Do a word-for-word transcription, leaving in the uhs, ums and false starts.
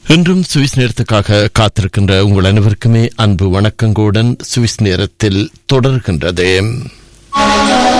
இன்றும் சுவிஸ் நேரத்துக்காக காத்திருக்கின்ற உங்கள் அனைவருக்குமே அன்பு வணக்கங்களுடன் சுவிஸ் நேரத்தில் தொடர்கின்றது.